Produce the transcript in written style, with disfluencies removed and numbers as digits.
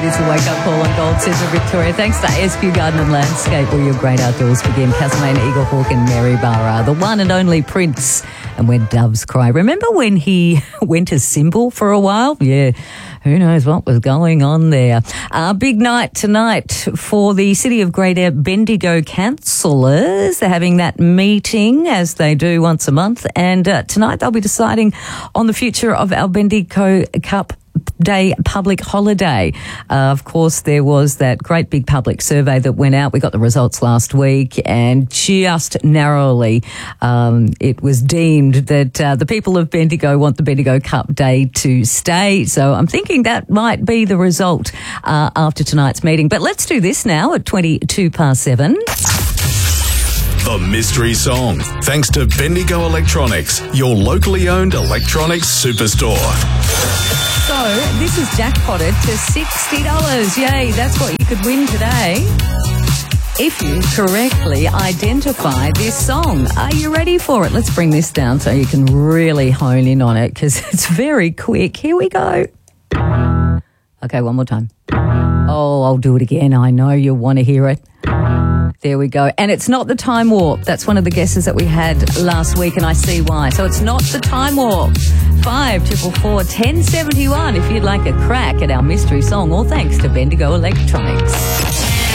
It is the Wake Up Call on Gold Central Victoria. Thanks to SQ Garden and Landscape, where your great outdoors begin. Castlemaine, Eaglehawk and Maryborough. The one and only Prince. And When Doves Cry. Remember when he went as Symbol for a while? Yeah. Who knows what was going on there. Big night tonight for the City of Great Eyre Bendigo councillors. They're having that meeting, as they do once a month. And tonight they'll be deciding on the future of our Bendigo Cup Day public holiday. Of course, there was that great big public survey that went out. We got the results last week, and just narrowly it was deemed that the people of Bendigo want the Bendigo Cup Day to stay. So I'm thinking that might be the result after tonight's meeting. But let's do this now at 7:22. The Mystery Song, thanks to Bendigo Electronics, your locally owned electronics superstore. So this is jackpotted to $60. Yay, that's what you could win today if you correctly identify this song. Are you ready for it? Let's bring this down so you can really hone in on it, because it's very quick. Here we go. Okay, one more time. Oh, I'll do it again. I know you'll want to hear it. There we go. And it's not the Time Warp. That's one of the guesses that we had last week, and I see why. So it's not the Time Warp. 544-1071 if you'd like a crack at our mystery song, all thanks to Bendigo Electronics.